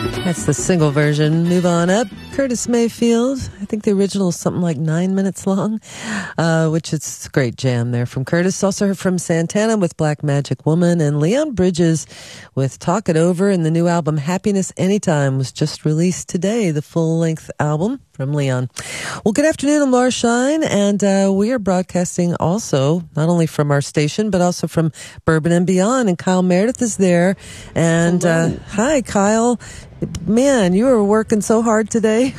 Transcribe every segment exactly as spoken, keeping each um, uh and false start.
That's the single version. Move on up. Curtis Mayfield. I think the original is something like nine minutes long, uh, which is a great jam there from Curtis. Also heard from Santana with Black Magic Woman, and Leon Bridges with Talk It Over, and the new album Happiness Anytime was just released today, the full-length album from Leon. Well, good afternoon. I'm Laura Shine, and uh, we are broadcasting also not only from our station but also from Bourbon and Beyond. And Kyle Meredith is there. And uh, hi, Kyle. Man, you were working so hard today.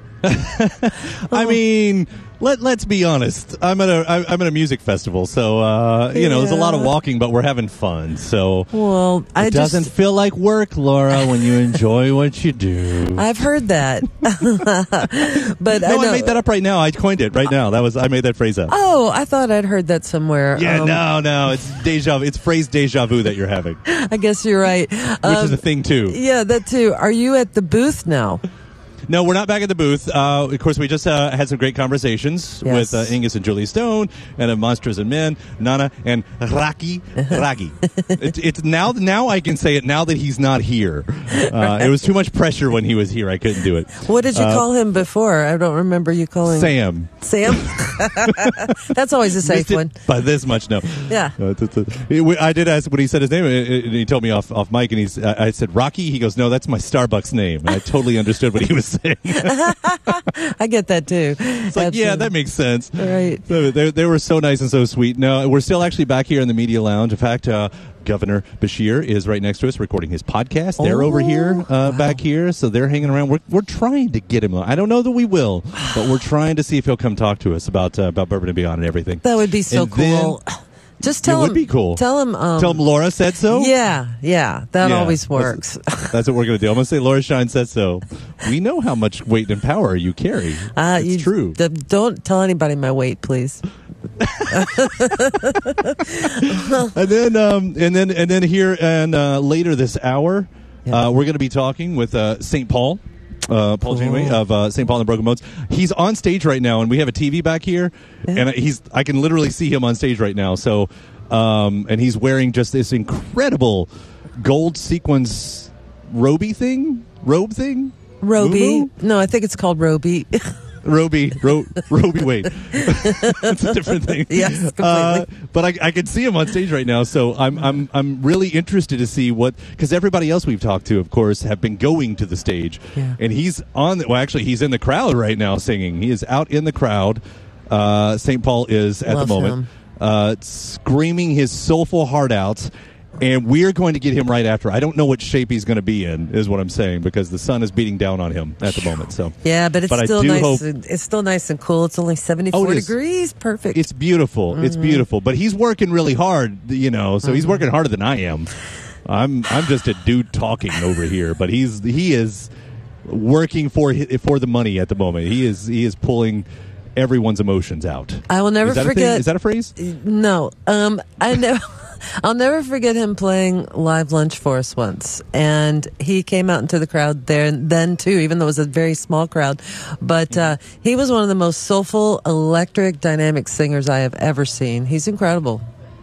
I mean, let let's be honest. I'm at a I'm at a music festival, so uh, you yeah. know, there's a lot of walking, but we're having fun. So well, I it doesn't just, feel like work, Laura, when you enjoy what you do. I've heard that, but no, I, know. I made that up right now. I coined it right now. That was I made that phrase up. Oh, I thought I'd heard that somewhere. Yeah, um, no, no, it's deja. It's phrase deja vu that you're having. I guess you're right. Which um, is a thing too. Yeah, that too. Are you at the booth now? No, we're not back at the booth. Uh, of course, we just uh, had some great conversations yes. with uh, Angus and Julie Stone, and uh, Monsters and Men, Nana and Raki. Raki. it's, it's now. Now I can say it. Now that he's not here, uh, right. It was too much pressure when he was here. I couldn't do it. What did you uh, call him before? I don't remember you calling Sam. Sam. That's always a safe one. By this much, no. Yeah. Uh, t- t- I did ask when he said his name, and he told me off off mic, and he's. I said Rocky. He goes, no, that's my Starbucks name. And I totally understood what he was saying. I get that too. It's like, Absolutely. yeah, that makes sense. Right. They, they were so nice and so sweet. No, we're still actually back here in the media lounge. In fact, uh, Governor Beshear is right next to us recording his podcast. They're oh, over here, uh, wow. back here, so they're hanging around. We're we're trying to get him. I don't know that we will, but we're trying to see if he'll come talk to us about uh, about Bourbon and Beyond and everything. That would be so and cool. Then, Just tell it him. Would be cool. Tell him. Um, tell him Laura said so. Yeah, yeah, that yeah, always works. That's, that's what we're going to do. I'm going to say Laura Shine said so. We know how much weight and power you carry. Uh, it's you, true. The, don't tell anybody my weight, please. and then, um, and then, and then here and uh, later this hour, yeah. uh, we're going to be talking with uh, Saint Paul. Uh, Paul Janeway of uh, Saint Paul and the Broken Bones. He's on stage right now, and we have a T V back here, yeah. and he's I can literally see him on stage right now. So, um, and he's wearing just this incredible gold sequins roby thing, robe thing, Roby. Moo-moo? No, I think it's called Roby. Roby, Ro, Roby, wait. It's a different thing. Yes, completely. Uh, but I, I can see him on stage right now, so I'm I'm I'm really interested to see what, because everybody else we've talked to, of course, have been going to the stage, yeah. and he's on. The, well, actually, he's in the crowd right now singing. He is out in the crowd. Uh, Saint Paul is at Love the moment uh, screaming his soulful heart out. And we're going to get him right after. I don't know what shape he's going to be in, is what I'm saying, because the sun is beating down on him at the moment. So yeah, but it's but still I do nice. Hope, and, it's still nice and cool. It's only seventy-four oh, it degrees. Perfect. It's beautiful. Mm-hmm. It's beautiful. But he's working really hard, you know. So mm-hmm. he's working harder than I am. I'm I'm just a dude talking over here, but he's he is working for for the money at the moment. He is he is pulling everyone's emotions out. I will never is that forget. A is that a phrase? No. Um. I never. I'll never forget him playing live lunch for us once, and he came out into the crowd there then too, even though it was a very small crowd. But uh, he was one of the most soulful, electric, dynamic singers I have ever seen. He's incredible.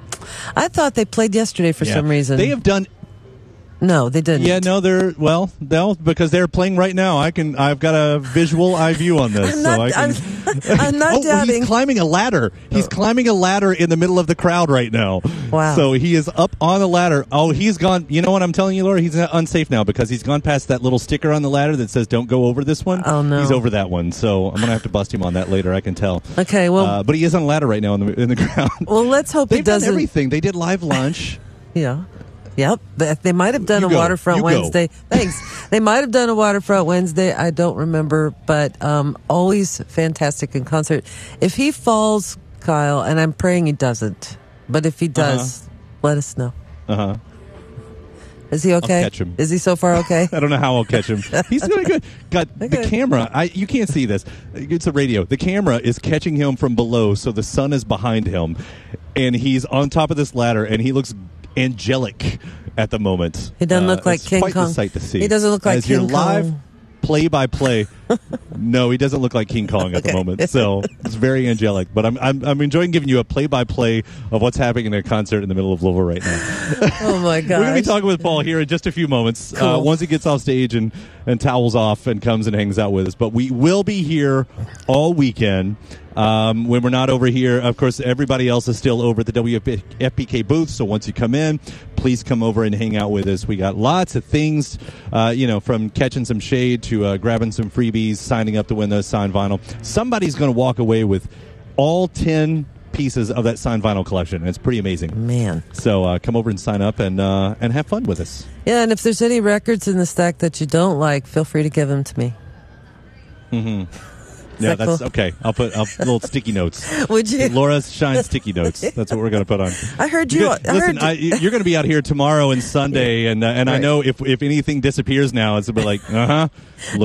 I thought they played yesterday for yeah. some reason. They have done. No, they didn't. Yeah, no, they're well, they'll because they're playing right now. I can, I've got a visual eye view on this, I'm so not, I can. I'm, I'm not oh, doubting. Well, he's climbing a ladder. He's oh. climbing a ladder in the middle of the crowd right now. Wow! So he is up on the ladder. Oh, he's gone. You know what I'm telling you, Laura? He's unsafe now because he's gone past that little sticker on the ladder that says "Don't go over this one." Oh no! He's over that one. So I'm gonna have to bust him on that later. I can tell. Okay, well, uh, but he is on a ladder right now in the in the crowd. Well, let's hope They've he doesn't. done everything. They did live lunch. Yeah. Yep. They, they might have done you a go. Waterfront you Wednesday. Go. Thanks. They might have done a Waterfront Wednesday. I don't remember, but um, always fantastic in concert. If he falls, Kyle, and I'm praying he doesn't, but if he does, uh-huh. let us know. Uh-huh. Is he okay? I'll catch him. Is he so far okay? I don't know how I'll catch him. He's doing good. God, okay. The camera, I you can't see this. It's a radio. The camera is catching him from below, so the sun is behind him. And he's on top of this ladder, and he looks angelic at the moment. He doesn't uh, look like it's King quite Kong. The sight to see. He doesn't look like As King your live Kong. play-by-play. No, he doesn't look like King Kong at Okay. the moment. So it's very angelic. But I'm, I'm I'm enjoying giving you a play-by-play of what's happening in a concert in the middle of Louisville right now. Oh my gosh. We're going to be talking with Paul here in just a few moments. Uh, Cool. once he gets off stage and, and towels off and comes and hangs out with us. But we will be here all weekend. Um, when we're not over here, of course, everybody else is still over at the W F P K booth. So once you come in, please come over and hang out with us. We got lots of things, uh, you know, from catching some shade to uh, grabbing some freebies, signing up to win those signed vinyl. Somebody's going to walk away with all ten pieces of that signed vinyl collection. And it's pretty amazing. Man. So uh, come over and sign up and uh, and have fun with us. Yeah, and if there's any records in the stack that you don't like, feel free to give them to me. Mm-hmm. Yeah, that that's cool? okay. I'll put I'll, little sticky notes. Would you? Laura Shine sticky notes. That's what we're going to put on. I heard You you. could- I listen, heard I, you're going to be out here tomorrow and Sunday, and uh, and I Right. know if if anything disappears now, it's going to be like, uh huh.